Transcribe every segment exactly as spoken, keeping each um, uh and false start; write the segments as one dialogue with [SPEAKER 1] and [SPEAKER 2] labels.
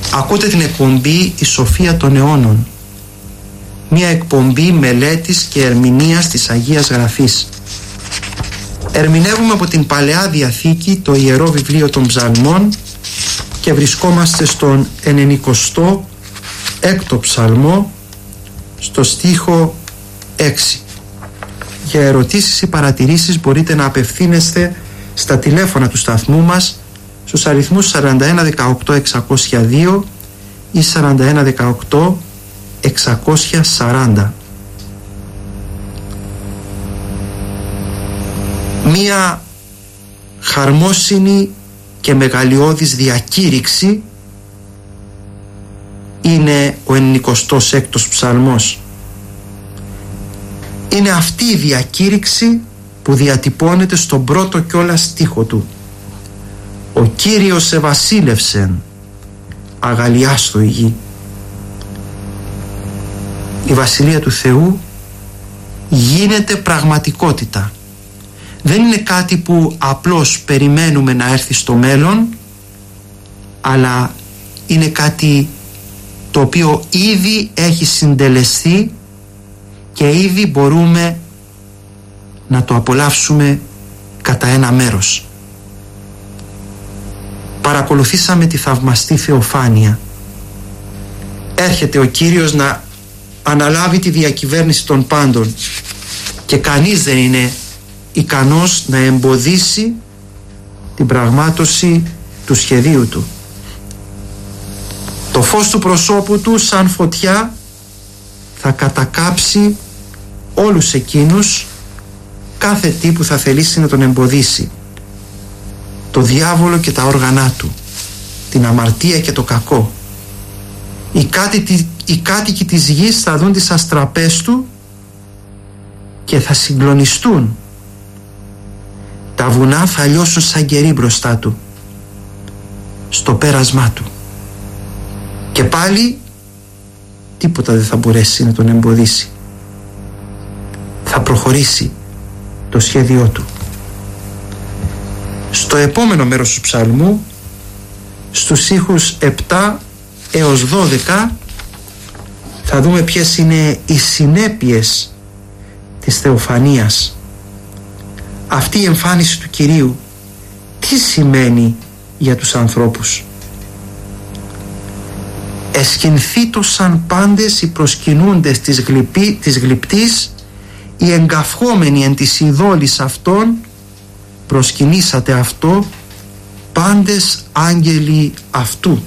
[SPEAKER 1] Ακούτε την εκπομπή «Η Σοφία των Αιώνων», μια εκπομπή μελέτης και ερμηνείας της Αγίας Γραφής. Ερμηνεύουμε από την Παλαιά Διαθήκη το Ιερό Βιβλίο των Ψαλμών και βρισκόμαστε στον ενενηκοστό έκτο ψαλμό, στο στίχο έξι. Για ερωτήσεις ή παρατηρήσεις μπορείτε να απευθύνεστε στα τηλέφωνα του σταθμού μας στους αριθμούς σαράντα ένα δεκαοκτώ εξακόσια δύο ή σαράντα ένα δεκαοκτώ εξακόσια σαράντα. Μία χαρμόσυνη και μεγαλειώδης διακήρυξη είναι ο ενενηκοστός έκτος ψαλμός. Είναι αυτή η διακήρυξη που διατυπώνεται στον πρώτο κιόλας στίχο του. Ο Κύριος ευασίλευσεν, αγαλιάστο η γη. Η Βασιλεία του Θεού γίνεται πραγματικότητα. Δεν είναι κάτι που απλώς περιμένουμε να έρθει στο μέλλον, αλλά είναι κάτι το οποίο ήδη έχει συντελεστεί και ήδη μπορούμε να το απολαύσουμε κατά ένα μέρος. Παρακολουθήσαμε τη θαυμαστή θεοφάνεια. Έρχεται ο Κύριος να αναλάβει τη διακυβέρνηση των πάντων και κανείς δεν είναι ικανός να εμποδίσει την πραγμάτωση του σχεδίου του. Το φως του προσώπου του σαν φωτιά θα κατακάψει όλους εκείνους, κάθε τι που θα θελήσει να τον εμποδίσει, το διάβολο και τα όργανά του, την αμαρτία και το κακό. Οι κάτοικοι, οι κάτοικοι της γης θα δουν τις αστραπές του και θα συγκλονιστούν. Τα βουνά θα λιώσουν σαν κερί μπροστά του, στο πέρασμά του. Και πάλι τίποτα δεν θα μπορέσει να τον εμποδίσει. Θα προχωρήσει το σχέδιό του. Στο επόμενο μέρος του ψαλμού, στους στίχους επτά έως δώδεκα, θα δούμε ποιες είναι οι συνέπειες της θεοφανίας. Αυτή η εμφάνιση του Κυρίου τι σημαίνει για τους ανθρώπους? Εσκυνθήτωσαν πάντες οι προσκυνούντες της, γλυπή, της γλυπτής, οι εγκαυχόμενοι εν της ειδόλης αυτών, προσκυνήσατε αυτό, πάντες άγγελοι αυτού.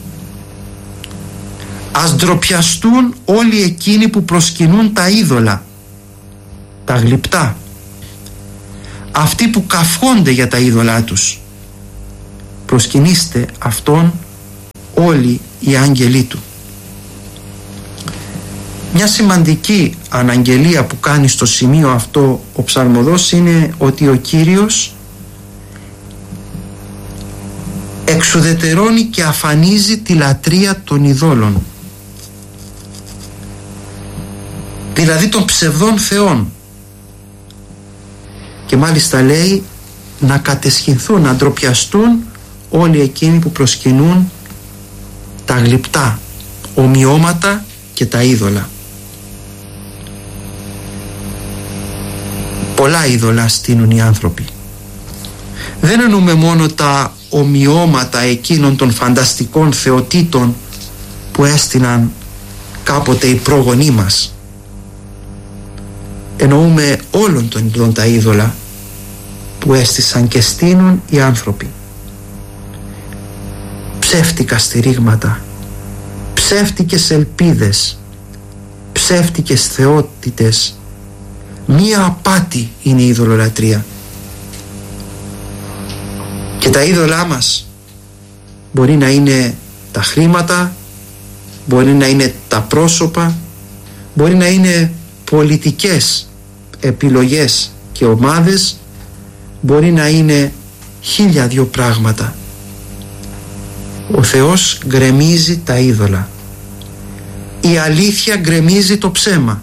[SPEAKER 1] Ας ντροπιαστούν όλοι εκείνοι που προσκυνούν τα είδωλα, τα γλυπτά, αυτοί που καυχόνται για τα είδωλά τους. Προσκυνήστε αυτόν όλοι οι άγγελοι του. Μια σημαντική αναγγελία που κάνει στο σημείο αυτό ο ψαλμοδός είναι ότι ο Κύριος εξουδετερώνει και αφανίζει τη λατρεία των ειδόλων, δηλαδή των ψευδών θεών, και μάλιστα λέει να κατεσχυνθούν, να ντροπιαστούν όλοι εκείνοι που προσκυνούν τα γλυπτά ομοιώματα και τα είδωλα. Πολλά είδωλα στείνουν οι άνθρωποι. Δεν εννοούμε μόνο τα ομοιώματα εκείνων των φανταστικών θεοτήτων που έστειναν κάποτε οι πρόγονοί μας. Εννοούμε όλων των ειδών τα είδωλα που έστησαν και στείνουν οι άνθρωποι. Ψεύτικα στηρίγματα, ψεύτικες ελπίδες, ψεύτικες θεότητες. Μία απάτη είναι η ειδωλολατρεία. Και τα είδωλά μας μπορεί να είναι τα χρήματα, μπορεί να είναι τα πρόσωπα, μπορεί να είναι πολιτικές επιλογές και ομάδες, μπορεί να είναι χίλια δυο πράγματα. Ο Θεός γκρεμίζει τα είδωλα. Η αλήθεια γκρεμίζει το ψέμα.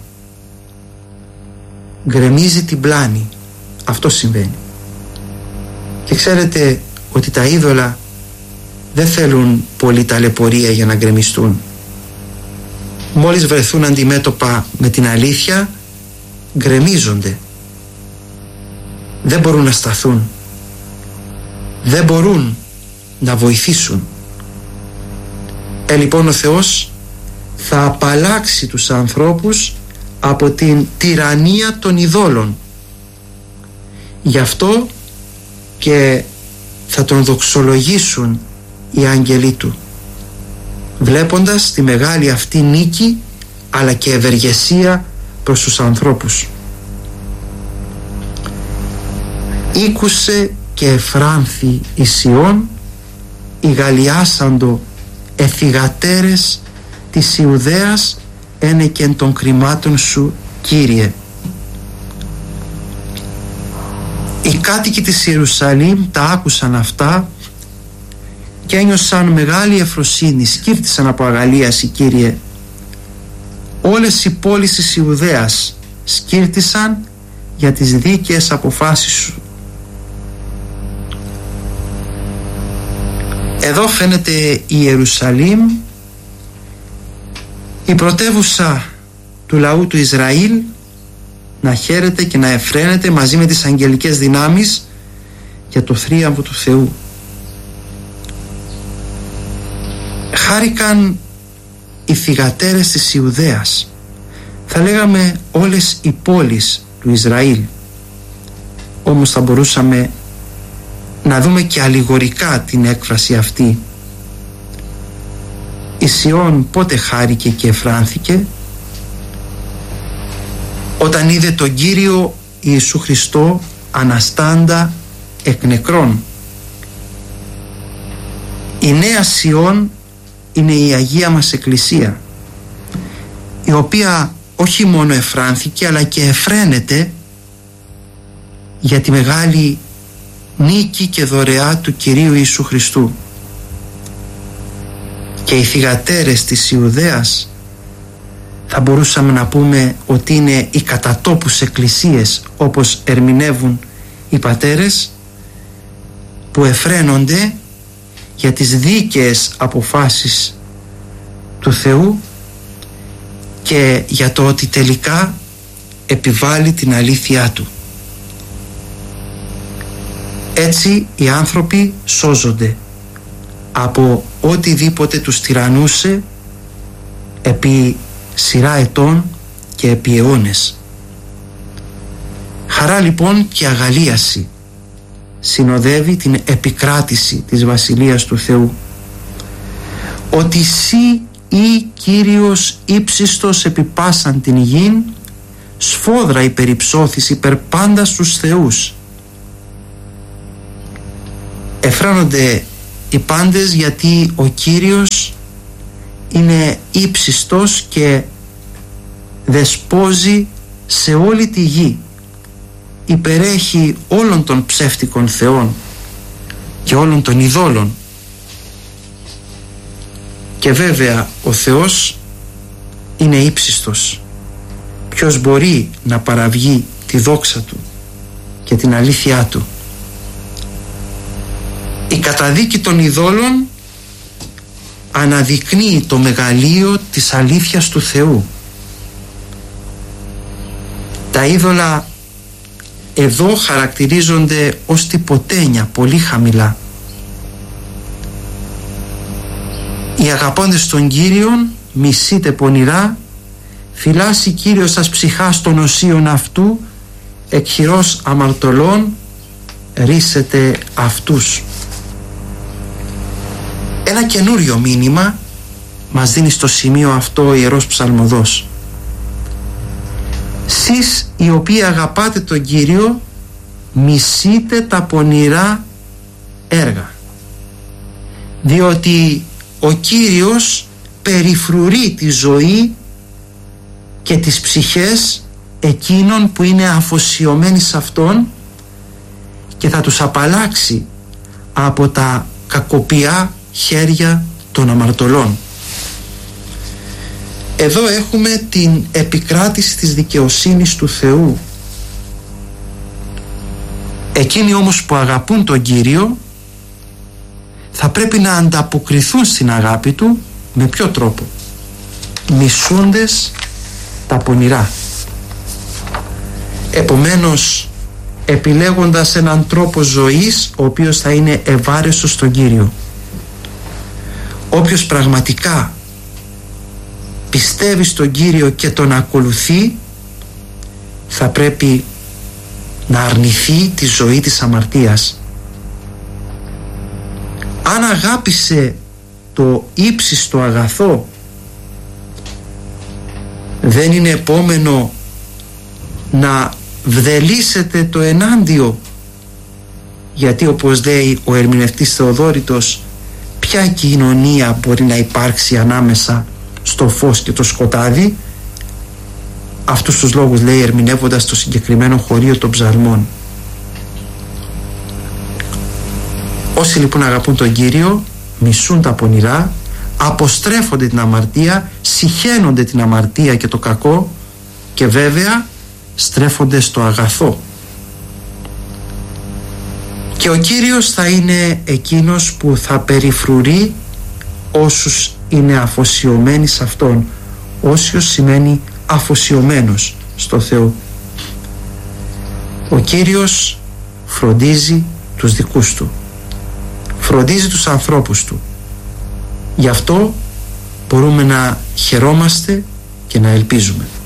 [SPEAKER 1] Γκρεμίζει την πλάνη. Αυτό συμβαίνει. Και ξέρετε ότι τα είδωλα δεν θέλουν πολύ ταλαιπωρία για να γκρεμιστούν. Μόλις βρεθούν αντιμέτωπα με την αλήθεια, γκρεμίζονται. Δεν μπορούν να σταθούν. Δεν μπορούν να βοηθήσουν. Ε, λοιπόν, ο Θεός θα απαλλάξει τους ανθρώπους από την τυραννία των ειδόλων. Γι' αυτό και θα τον δοξολογήσουν οι άγγελοι του, βλέποντας τη μεγάλη αυτή νίκη αλλά και ευεργεσία προς τους ανθρώπους. Ήκουσε και εφράνθη η Σιών, η γαλλιάσαντο εθιγατέρες της Ιουδαίας ένεκεν των κρυμάτων σου, Κύριε. Οι κάτοικοι της Ιερουσαλήμ τα άκουσαν αυτά και ένιωσαν μεγάλη ευφροσύνη, σκύφτησαν από αγαλίαση, Κύριε. Όλες οι πόλεις της Ιουδαίας σκύρτησαν για τις δίκαιες αποφάσεις σου. Εδώ φαίνεται η Ιερουσαλήμ, η πρωτεύουσα του λαού του Ισραήλ, να χαίρεται και να εφραίνεται μαζί με τις αγγελικές δυνάμεις για το θρίαμβο του Θεού. Χάρηκαν οι θυγατέρες της Ιουδαίας, θα λέγαμε όλες οι πόλεις του Ισραήλ. Όμως θα μπορούσαμε να δούμε και αλληγορικά την έκφραση αυτή. Η Σιών πότε χάρηκε και εφράνθηκε? Όταν είδε τον Κύριο Ιησού Χριστό αναστάντα εκ νεκρών. Η νέα Σιών είναι η Αγία μας Εκκλησία, η οποία όχι μόνο εφράνθηκε αλλά και εφραίνεται για τη μεγάλη νίκη και δωρεά του Κυρίου Ιησού Χριστού. Και οι θυγατέρες της Ιουδαίας θα μπορούσαμε να πούμε ότι είναι οι κατατόπους εκκλησίες, όπως ερμηνεύουν οι πατέρες, που εφραίνονται για τις δίκαιες αποφάσεις του Θεού και για το ότι τελικά επιβάλλει την αλήθειά Του. Έτσι οι άνθρωποι σώζονται από οτιδήποτε τους τυραννούσε επί σειρά ετών και επί αιώνες. Χαρά λοιπόν και αγαλίαση συνοδεύει την επικράτηση της Βασιλείας του Θεού. Ότι σύ ή Κύριος ύψιστος επί πάσαν την γην, σφόδρα υπεριψώθης υπερ πάντα στους θεούς. Εφράνονται οι πάντες γιατί ο Κύριος είναι ύψιστος και δεσπόζει σε όλη τη γη, υπερέχει όλων των ψεύτικων θεών και όλων των ειδόλων. Και βέβαια ο Θεός είναι ύψιστος. Ποιος μπορεί να παραβγεί τη δόξα Του και την αλήθειά Του? Η καταδίκη των ειδόλων αναδεικνύει το μεγαλείο της αλήθειας του Θεού. Τα είδωλα εδώ χαρακτηρίζονται ως τυποτένια, πολύ χαμηλά. Οι αγαπώντες των Κύριων μισείτε πονηρά, φυλάσσει Κύριος σας ψυχάς των οσίων αυτού, εκ χειρός αμαρτωλών ρίσετε αυτούς. Ένα καινούριο μήνυμα μας δίνει στο σημείο αυτό ο Ιερός Ψαλμοδός. Σεις οι οποίοι αγαπάτε τον Κύριο, μισείτε τα πονηρά έργα, διότι ο Κύριος περιφρουρεί τη ζωή και τις ψυχές εκείνων που είναι αφοσιωμένοι σε Αυτόν και θα τους απαλλάξει από τα κακοποιά χέρια των αμαρτωλών. Εδώ έχουμε την επικράτηση της δικαιοσύνης του Θεού. Εκείνοι όμως που αγαπούν τον Κύριο θα πρέπει να ανταποκριθούν στην αγάπη του. Με ποιο τρόπο? Μισούντες τα πονηρά. Επομένως, επιλέγοντας έναν τρόπο ζωής ο οποίος θα είναι ευάρεστος στον Κύριο. Όποιος πραγματικά πιστεύει στον Κύριο και τον ακολουθεί, θα πρέπει να αρνηθεί τη ζωή της αμαρτίας. Αν αγάπησε το ύψιστο αγαθό, δεν είναι επόμενο να βδελίσετε το ενάντιο, γιατί όπως λέει ο ερμηνευτής Θεοδόρητος, ποια κοινωνία μπορεί να υπάρξει ανάμεσα στο φως και το σκοτάδι? Αυτούς τους λόγους λέει ερμηνεύοντας το συγκεκριμένο χωρίο των ψαλμών. Όσοι λοιπόν αγαπούν τον Κύριο μισούν τα πονηρά, αποστρέφονται την αμαρτία, συχαίνονται την αμαρτία και το κακό και βέβαια στρέφονται στο αγαθό. Και ο Κύριος θα είναι εκείνος που θα περιφρουρεί όσους είναι αφοσιωμένοι σε Αυτόν. Όσιος σημαίνει αφοσιωμένος στο Θεό. Ο Κύριος φροντίζει τους δικούς Του, φροντίζει τους ανθρώπους Του. Γι' αυτό μπορούμε να χαιρόμαστε και να ελπίζουμε.